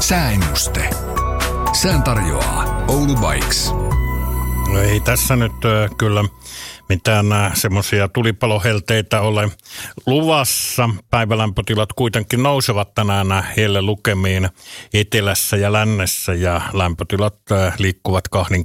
Sääennuste. Sään tarjoaa Oulu Bikes. No ei tässä nyt kyllä mitään semmoisia tulipalohelteitä ole luvassa. Päivälämpötilat kuitenkin nousevat tänään helle-lukemiin etelässä ja lännessä ja lämpötilat liikkuvat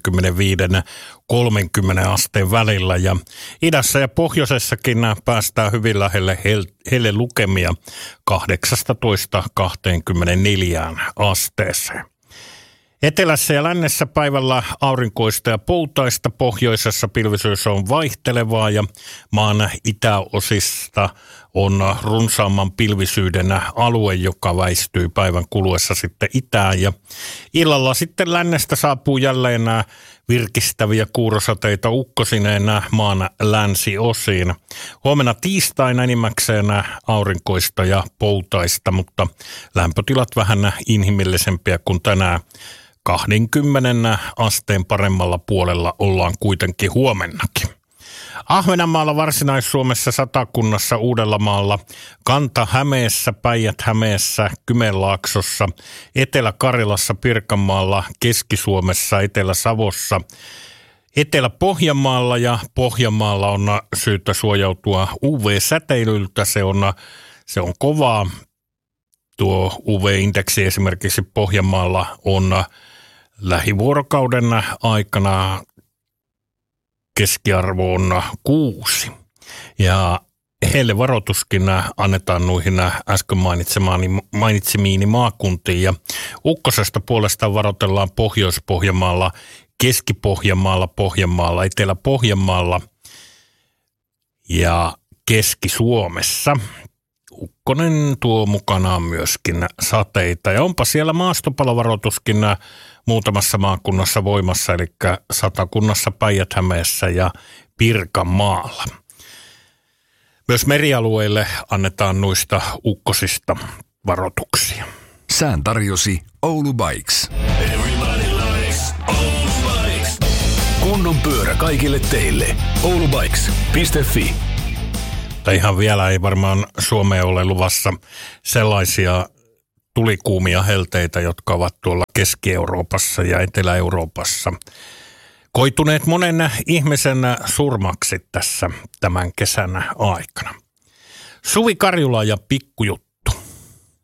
25-30 asteen välillä. Ja idässä ja pohjoisessakin päästään hyvin lähelle helle-lukemia 18-24 asteeseen. Etelässä ja lännessä päivällä aurinkoista ja poutaista, pohjoisessa pilvisyys on vaihtelevaa ja maan itäosista on runsaamman pilvisyyden alue, joka väistyy päivän kuluessa sitten itään. Ja illalla sitten lännestä saapuu jälleen virkistäviä kuurosateita ukkosineen maan länsiosiin. Huomenna tiistaina enimmäkseen aurinkoista ja poutaista, mutta lämpötilat vähän inhimillisempiä kuin tänään. 20 asteen paremmalla puolella ollaan kuitenkin huomennakin. Ahvenanmaalla, Varsinais-Suomessa, Satakunnassa, Uudellamaalla, Kanta-Hämeessä, Päijät-Hämeessä, Kymenlaaksossa, Etelä-Karjalassa, Pirkanmaalla, Keski-Suomessa, Etelä-Savossa, Etelä-Pohjanmaalla ja Pohjanmaalla on syytä suojautua UV-säteilyltä. Se on kovaa. Tuo UV-indeksi esimerkiksi Pohjanmaalla on lähivuorokauden aikana keskiarvo on 6. Ja heille varoituskin annetaan noihin äsken mainitsemiini maakuntiin. Ja ukkosesta puolestaan varoitellaan Pohjois-Pohjanmaalla, Keski-Pohjanmaalla, Pohjanmaalla, Etelä-Pohjanmaalla ja Keski-Suomessa. Ukkonen tuo mukanaan myöskin sateita ja onpa siellä maastopalovaroituskin muutamassa maakunnassa voimassa, eli Satakunnassa, Päijät-Hämeessä ja Pirkanmaalla. Myös merialueille annetaan noista ukkosista varoituksia. Sään tarjosi Oulu Bikes. Kunnon pyörä kaikille teille. oulubikes.fi. Tai ihan vielä ei varmaan Suomeen ole luvassa sellaisia tulikuumia helteitä, jotka ovat tuolla Keski-Euroopassa ja Etelä-Euroopassa koituneet monen ihmisen surmaksi tässä tämän kesän aikana. Suvi Karjula ja Pikkujuttu.